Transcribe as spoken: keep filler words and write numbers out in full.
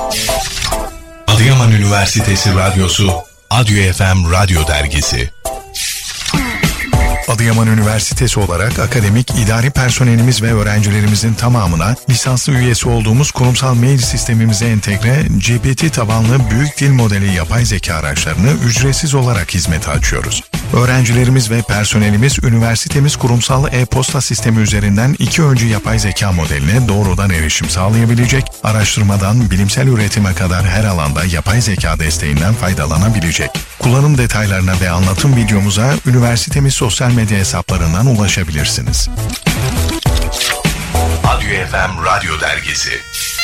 Adıyaman Üniversitesi Radyosu, Adyo F M Radyo Dergisi. Adıyaman Üniversitesi olarak akademik, idari personelimiz ve öğrencilerimizin tamamına lisanslı üyesi olduğumuz kurumsal mail sistemimize entegre G P T tabanlı büyük dil modeli yapay zeka araçlarını ücretsiz olarak hizmete açıyoruz. Öğrencilerimiz ve personelimiz üniversitemiz kurumsal e-posta sistemi üzerinden iki öncü yapay zeka modeline doğrudan erişim sağlayabilecek, araştırmadan bilimsel üretime kadar her alanda yapay zeka desteğinden faydalanabilecek. Kullanım detaylarına ve anlatım videomuza üniversitemiz sosyal medya hesaplarından ulaşabilirsiniz. Adyo F M Radyo Dergisi.